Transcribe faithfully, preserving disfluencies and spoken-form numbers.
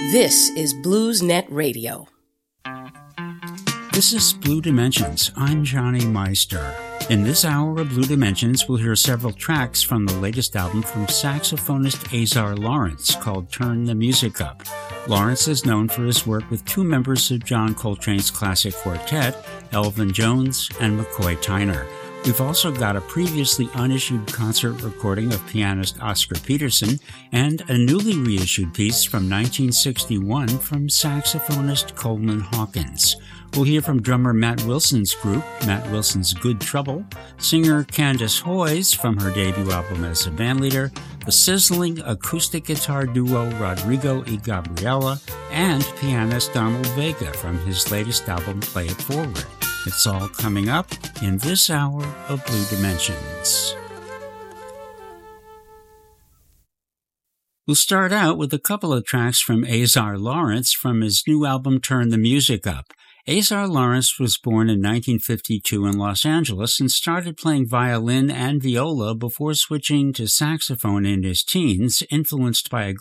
This is BluesNet Radio. This is Blue Dimensions. I'm Johnny Meister. In this hour of Blue Dimensions, we'll hear several tracks from the latest album from saxophonist Azar Lawrence called Turn the Music Up. Lawrence is known for his work with two members of John Coltrane's classic quartet, Elvin Jones and McCoy Tyner. We've also got a previously unissued concert recording of pianist Oscar Peterson and a newly reissued piece from nineteen sixty-one from saxophonist Coleman Hawkins. We'll hear from drummer Matt Wilson's group, Matt Wilson's Good Trouble, singer Candace Hoyes from her debut album as a bandleader, the sizzling acoustic guitar duo Rodrigo y Gabriela, and pianist Donald Vega from his latest album Play It Forward. It's all coming up in this hour of Blue Dimensions. We'll start out with a couple of tracks from Azar Lawrence from his new album Turn the Music Up. Azar Lawrence was born in nineteen fifty-two in Los Angeles and started playing violin and viola before switching to saxophone in his teens, influenced by a